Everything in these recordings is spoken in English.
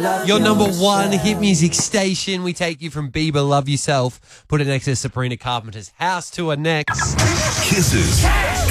Your number one hit music station. We take you from Bieber, Love Yourself. Put it next to Sabrina Carpenter's House Tour next. Kisses.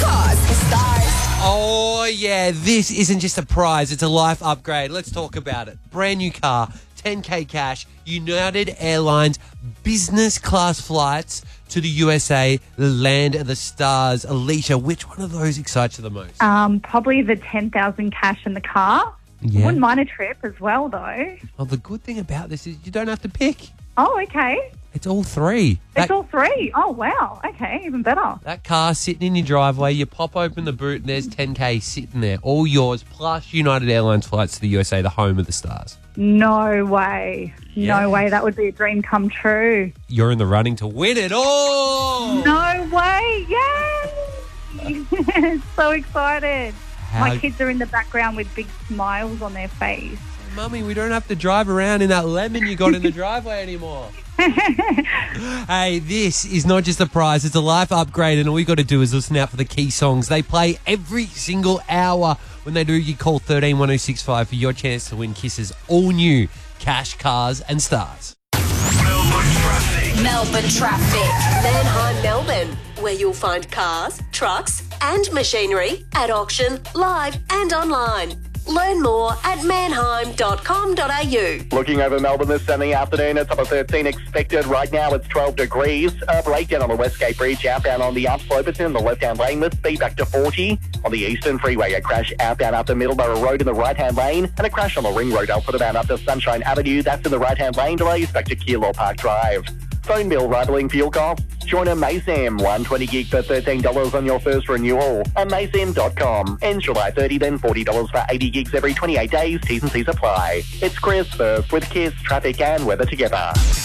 Oh, yeah, this isn't just a prize. It's a life upgrade. Let's talk about it. Brand new car, 10K cash, United Airlines business class flights to the USA, the land of the stars. Alicia, which one of those excites you the most? Probably the 10,000 cash in the car. Yeah. Wouldn't mind a trip as well, though. Well, the good thing about this is you don't have to pick. Oh, okay. It's all three. It's all three. Oh, wow. Okay, even better. That car sitting in your driveway, you pop open the boot and there's 10K sitting there, all yours, plus United Airlines flights to the USA, the home of the stars. No way. Yeah. No way. That would be a dream come true. You're in the running to win it all. No way. Yay. So excited. My kids are in the background with big smiles on their face. Mummy, we don't have to drive around in that lemon you got in the driveway anymore. Hey, this is not just a prize, it's a life upgrade, and all you got to do is listen out for the key songs. They play every single hour. When they do, you call 131065 for your chance to win Kiss's all-new cash, cars and stars. Melbourne Traffic. Manheim, Melbourne, where you'll find cars, trucks and machinery at auction, live and online. Learn more at manheim.com.au. Looking over Melbourne this sunny afternoon, it's up to 13 expected. Right now it's 12 degrees. A breakdown on the Westgate Bridge, outbound on the upslope. It's in the left-hand lane with speed back to 40. On the Eastern Freeway, a crash outbound up to Middleborough Road in the right-hand lane, and a crash on the Ring Road outbound up to Sunshine Avenue. That's in the right-hand lane. Delays back to Keilor Park Drive. Phone bill rivaling fuel costs? Join a Maysim. 120 gig for $13 on your first renewal. At Maysim.com. Ends July 30, then $40 for 80 gigs every 28 days. T's and C's apply. It's Chris Firth with Kiss, traffic and weather together.